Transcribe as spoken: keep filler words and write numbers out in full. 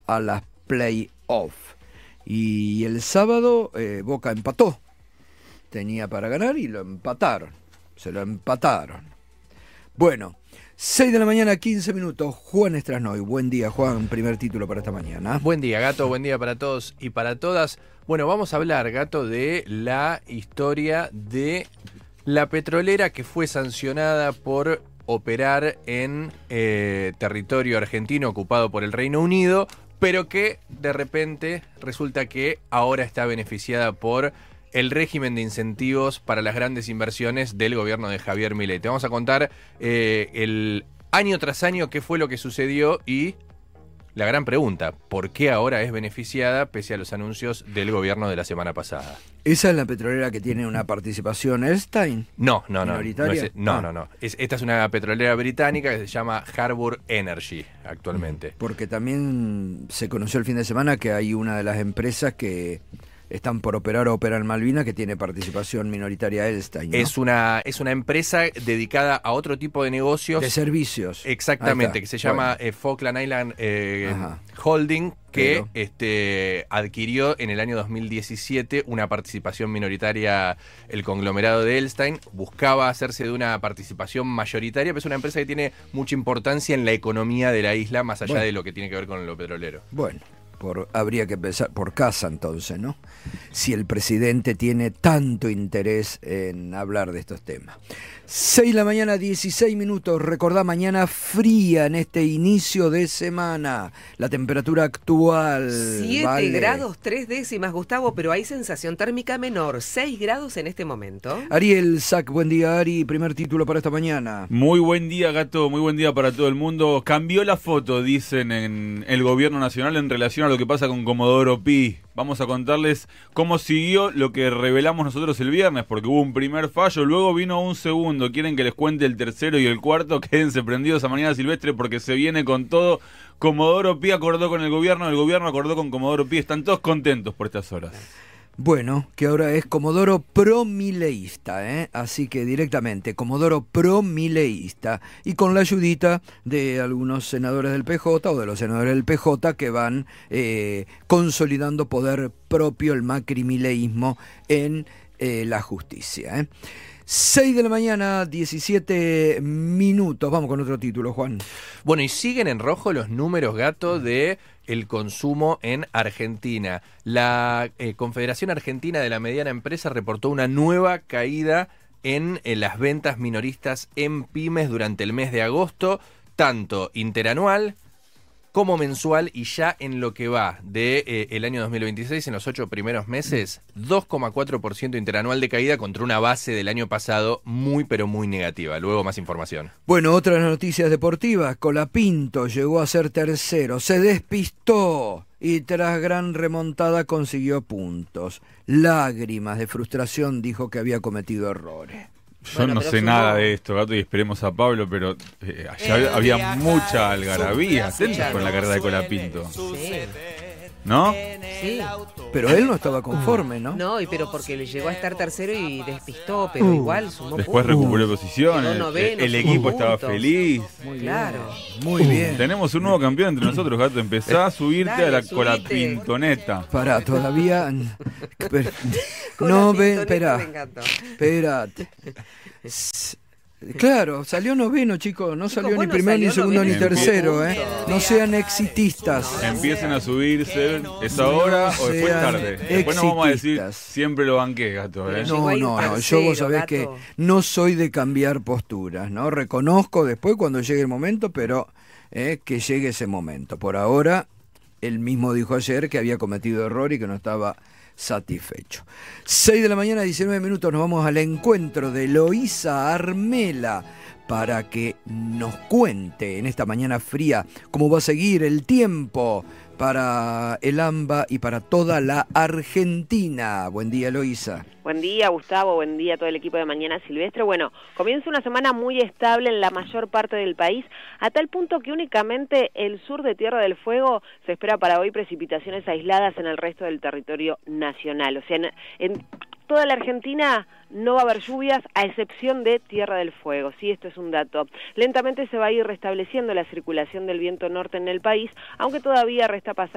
a las play-off. Y el sábado eh, Boca empató. Tenía para ganar y lo empataron. Se lo empataron. Bueno, seis de la mañana, quince minutos. Juan Estrasnoy. Buen día, Juan. Primer título para esta mañana. Buen día, Gato. Buen día para todos y para todas. Bueno, vamos a hablar, Gato, de la historia de la petrolera que fue sancionada por operar en eh, territorio argentino ocupado por el Reino Unido, pero que de repente resulta que ahora está beneficiada por el régimen de incentivos para las grandes inversiones del gobierno de Javier Milei. Te vamos a contar eh, el año tras año qué fue lo que sucedió y la gran pregunta, ¿por qué ahora es beneficiada pese a los anuncios del gobierno de la semana pasada? ¿Esa es la petrolera que tiene una participación Elstein? No, no, no. ¿Minoritaria? No, es, no, ah. no, no. Es, esta es una petrolera británica que se llama Harbour Energy actualmente. Porque también se conoció el fin de semana que hay una de las empresas que están por operar o operan en Malvinas que tiene participación minoritaria Elstein, ¿no? Es una, es una empresa dedicada a otro tipo de negocios. De servicios. Exactamente, que se llama bueno. eh, Falkland Island eh, Holding, que Pero. este, adquirió en el año dos mil diecisiete una participación minoritaria, el conglomerado de Elstein. Buscaba hacerse de una participación mayoritaria, pero es una empresa que tiene mucha importancia en la economía de la isla, más allá bueno. de lo que tiene que ver con lo petrolero. Bueno. Por, habría que empezar por casa entonces, ¿no? Si el presidente tiene tanto interés en hablar de estos temas. seis de la mañana, dieciséis minutos. Recordá, mañana fría en este inicio de semana. La temperatura actual. siete vale. grados, tres décimas, Gustavo, pero hay sensación térmica menor. seis grados en este momento. Ariel Sac, buen día, Ari. Primer título para esta mañana. Muy buen día, Gato. Muy buen día para todo el mundo. Cambió la foto, dicen en el gobierno nacional, en relación a lo que pasa con Comodoro Pi. Vamos a contarles cómo siguió lo que revelamos nosotros el viernes, porque hubo un primer fallo, luego vino un segundo. ¿Quieren que les cuente el tercero y el cuarto? Quédense prendidos a Mañana Silvestre porque se viene con todo. Comodoro Pi acordó con el gobierno, el gobierno acordó con Comodoro Pi. Están todos contentos por estas horas. Bueno, que ahora es Comodoro pro-mileísta, ¿eh? Así que directamente, Comodoro pro-mileísta, y con la ayudita de algunos senadores del P J o de los senadores del P J que van eh, consolidando poder propio, el macrimileísmo en eh, la justicia, ¿eh? seis de la mañana, diecisiete minutos. Vamos con otro título, Juan. Bueno, y siguen en rojo los números, Gato, de el consumo en Argentina. La eh, Confederación Argentina de la Mediana Empresa reportó una nueva caída en, en las ventas minoristas en pymes durante el mes de agosto, tanto interanual como mensual, y ya en lo que va de eh, el año dos mil veintiséis, en los ocho primeros meses, dos coma cuatro por ciento interanual de caída contra una base del año pasado muy pero muy negativa. Luego más información. Bueno, otras noticias deportivas. Colapinto llegó a ser tercero, se despistó y tras gran remontada consiguió puntos. Lágrimas de frustración, dijo que había cometido errores. Yo Bueno, no pero sé sumó. nada de esto, Gato, y esperemos a Pablo, pero eh, allá Eh, había mucha algarabía. Atentos con la carrera de Colapinto. Sí, ¿No? sí. Pero él no estaba conforme, ¿no? No, y pero porque le llegó a estar tercero y despistó, pero igual sumó Después puntos. recuperó posiciones, Quedó noveno, el sumó equipo estaba puntos. feliz. Muy Claro. bien. Muy bien. Tenemos un nuevo campeón entre nosotros, Gato. Empezá a subirte Dale, a la subite. Colapintoneta. Pará, todavía. Pero- Con no, la ve, pintoneta espera. me encantó. Espérate. S- Claro, salió noveno, chicos. No salió bueno, ni primero, ni salió segundo, ni noveno. tercero, ¿eh? Punto. No sean exitistas. Empiecen a subirse, ¿es ahora o después sean tarde? Después nos vamos a decir, exitistas. siempre lo banqué, Gato. ¿eh? Pero llegó No, ahí no, un no. Yo tercero, vos sabés gato. que no soy de cambiar posturas, ¿no? Reconozco después cuando llegue el momento, pero eh, que llegue ese momento. Por ahora, él mismo dijo ayer que había cometido error y que no estaba satisfecho. seis de la mañana, diecinueve minutos, nos vamos al encuentro de Eloísa Armela para que nos cuente en esta mañana fría cómo va a seguir el tiempo para el AMBA y para toda la Argentina. Buen día, Eloísa. Buen día, Gustavo, buen día a todo el equipo de Mañana Silvestre. Bueno, comienza una semana muy estable en la mayor parte del país, a tal punto que únicamente el sur de Tierra del Fuego se espera para hoy precipitaciones aisladas en el resto del territorio nacional. O sea, en, en toda la Argentina no va a haber lluvias, a excepción de Tierra del Fuego. Sí, esto es un dato. Lentamente se va a ir restableciendo la circulación del viento norte en el país, aunque todavía resta pasar